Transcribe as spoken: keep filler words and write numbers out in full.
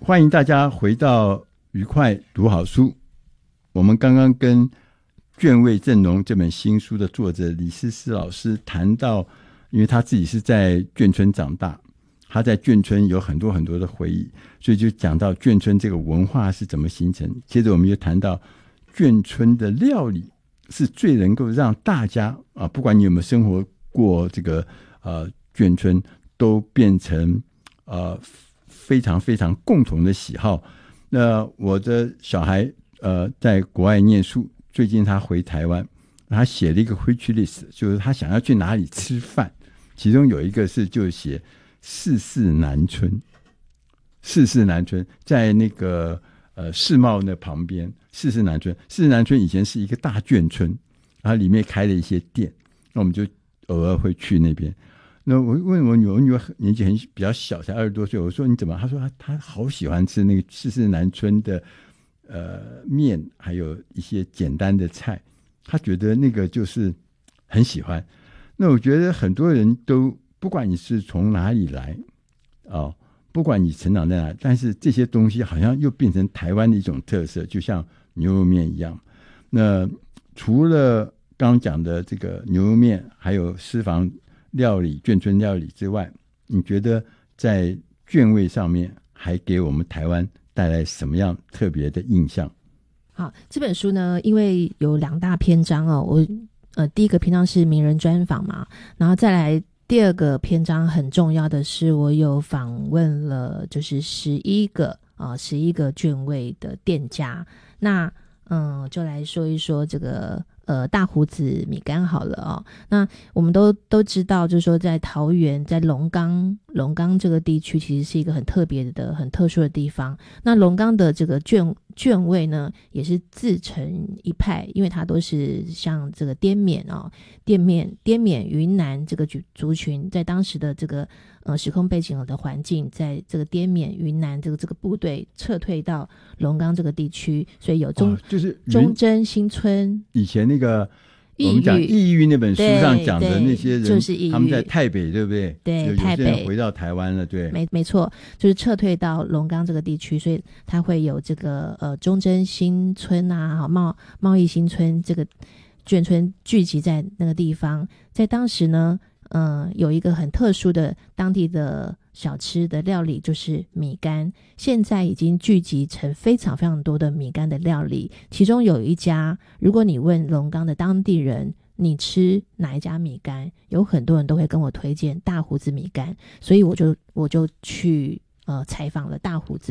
欢迎大家回到愉快读好书。我们刚刚跟卷味正浓这本新书的作者李思思老师谈到，因为他自己是在眷村长大，他在眷村有很多很多的回忆，所以就讲到眷村这个文化是怎么形成。接着我们又谈到眷村的料理是最能够让大家啊，不管你有没有生活过这个呃眷村，都变成呃非常非常共同的喜好。那我的小孩呃在国外念书，最近他回台湾，他写了一个 wish list， 就是他想要去哪里吃饭，其中有一个是就写四四南村。四四南村在那个呃世贸那旁边，四四南村四四南村以前是一个大眷村，然后里面开了一些店，那我们就偶尔会去那边。那我问我女儿，我女儿年纪很比较小，才二十多岁，我说你怎么？她说她她好喜欢吃那个四四南村的呃面，还有一些简单的菜，她觉得那个就是很喜欢。那我觉得很多人都不管你是从哪里来哦，不管你成长在哪，但是这些东西好像又变成台湾的一种特色，就像牛肉面一样。那除了刚刚讲的这个牛肉面，还有私房料理、眷村料理之外，你觉得在眷味上面还给我们台湾带来什么样特别的印象？ 好，这本书呢，因为有两大篇章哦，我呃第一个篇章是名人专访嘛，然后再来第二个篇章很重要的是，我有访问了就是十一个啊十一个眷味的店家，那嗯就来说一说这个。呃，大胡子米干好了哦。那我们都都知道，就是说在桃园，在龙岗，龙岗这个地区其实是一个很特别的、很特殊的地方。那龙岗的这个眷眷味呢，也是自成一派，因为它都是像这个滇缅哦，滇缅、滇缅、云南这个族群，在当时的这个呃时空背景的环境，在这个滇缅、云南这个这个部队撤退到龙岗这个地区，所以有中、哦、 就是忠贞新村以前那个我们讲异域那本书上讲的那些人， 就是他们在台北，对不对？ 对，台北回到台湾了，对， 没没错，就是撤退到龙岗这个地区，所以它会有这个呃忠贞新村啊，贸贸易新村这个眷村聚集在那个地方，在当时呢，呃，有一个很特殊的当地的小吃的料理，就是米干。现在已经聚集成非常非常多的米干的料理，其中有一家，如果你问龙岗的当地人，你吃哪一家米干，有很多人都会跟我推荐大胡子米干，所以我就我就去呃采访了大胡子。